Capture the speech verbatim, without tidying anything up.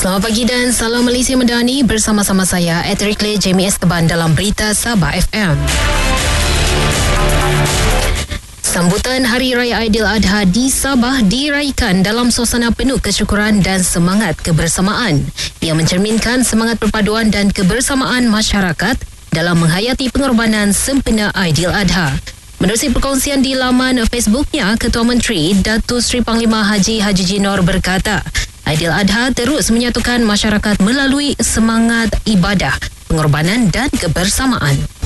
Selamat pagi dan salam Malaysia Madani, bersama-sama saya Eterik Le Jamie Esteban dalam Berita Sabah F M. Sambutan Hari Raya Aidiladha di Sabah diraikan dalam suasana penuh kesyukuran dan semangat kebersamaan yang mencerminkan semangat perpaduan dan kebersamaan masyarakat dalam menghayati pengorbanan sempena Aidiladha. Menerusi perkongsian di laman Facebooknya, Ketua Menteri Datuk Seri Panglima Haji Haji Jinor berkata, Aidiladha terus menyatukan masyarakat melalui semangat ibadah, pengorbanan dan kebersamaan.